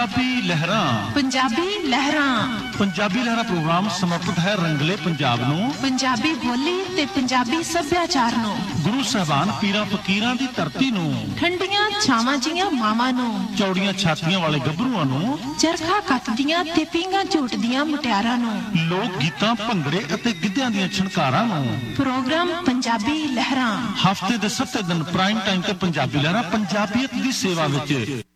ਪੰਜਾਬੀ ਲਹਿਰਾਂ ਪ੍ਰੋਗਰਾਮ ਸਮਰਪਿਤ ਹੈ ਰੰਗਲੇ ਪੰਜਾਬ ਨੂੰ, ਪੰਜਾਬੀ ਬੋਲੀ ਤੇ ਪੰਜਾਬੀ ਸੱਭਿਆਚਾਰ ਨੂੰ, ਗੁਰੂ ਸਾਹਿਬਾਨ ਪੀਰਾਂ ਫਕੀਰਾਂ ਦੀ ਧਰਤੀ ਨੂੰ, ਠੰਡੀਆਂ ਛਾਵਾਂ ਜੀਆਂ ਮਾਵਾਂ ਨੂੰ, ਚੌੜੀਆਂ ਛਾਤੀਆਂ ਵਾਲੇ ਗੱਭਰੂਆਂ ਨੂੰ, ਚਰਖਾ ਕੱਤਦੀਆਂ ਤੇ ਪੀਂਘਾਂ ਝੂਟਦੀਆਂ ਮੁਟਿਆਰਾਂ ਨੂੰ, ਲੋਕ ਗੀਤਾਂ ਭੰਗੜੇ ਅਤੇ ਗਿੱਧਿਆਂ ਦੀਆਂ ਛਣਕਾਰਾਂ ਨੂੰ। ਪ੍ਰੋਗਰਾਮ ਪੰਜਾਬੀ ਲਹਿਰਾਂ ਹਫ਼ਤੇ ਦੇ 7 ਦਿਨ ਪ੍ਰਾਈਮ ਟਾਈਮ ਤੇ ਪੰਜਾਬੀ ਲਹਿਰਾਂ ਪੰਜਾਬੀਅਤ ਦੀ ਸੇਵਾ ਵਿੱਚ।